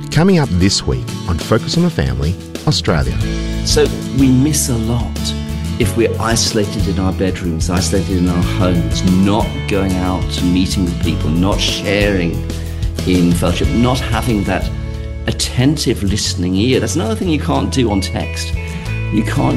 Coming up this week on Focus on the Family, Australia. So we miss a lot if we're isolated in our bedrooms, isolated in our homes, not going out and meeting with people, not sharing in fellowship, not having that attentive listening ear. That's another thing you can't do on text. You can't